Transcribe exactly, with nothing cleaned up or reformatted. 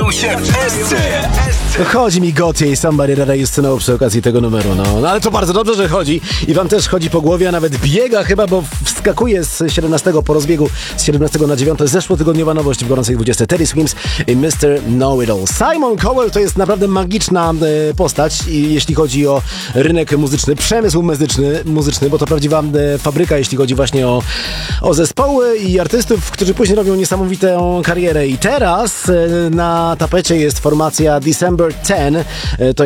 bawią się w S C. Chodzi mi Gotye i Somebody That I Used To Know przy okazji tego numeru, no. no. Ale to bardzo dobrze, że chodzi i wam też chodzi po głowie, a nawet biega chyba, bo wskakuje z siedemnastego po rozbiegu z siedemnastego na dziewiąte. Zeszłotygodniowa nowość w gorącej dwudziestce. Teddy Swims i mister Know-It-All. Simon Cowell to jest naprawdę magiczna e, postać, i jeśli chodzi o rynek muzyczny, przemysł muzyczny, muzyczny, bo to prawdziwa e, fabryka, jeśli chodzi właśnie o, o zespoły i artystów, którzy później robią niesamowitą karierę. I teraz e, na tapecie jest formacja December ten. E, to